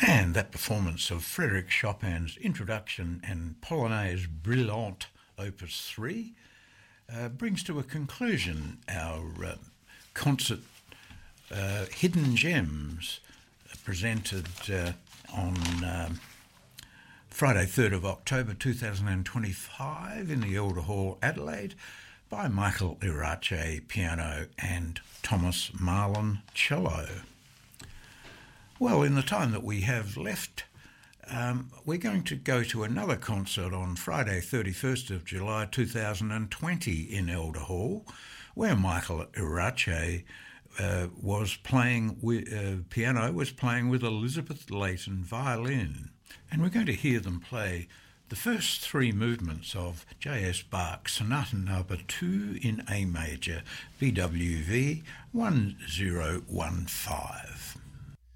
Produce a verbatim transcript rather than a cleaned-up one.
And that performance of Frédéric Chopin's Introduction and Polonaise Brillante Opus three uh, brings to a conclusion our uh, concert uh, Hidden Gems, uh, presented uh, on um, Friday third of October two thousand twenty-five in the Elder Hall, Adelaide, by Michael Irache, piano, and Thomas Marlin, cello. Well, in the time that we have left, um, we're going to go to another concert on Friday thirty-first of July two thousand twenty in Elder Hall, where Michael Irache uh, was playing with, uh, piano, was playing with Elizabeth Layton violin. And we're going to hear them play the first three movements of J S Bach's Sonata Number two in A major, B W V one zero one five.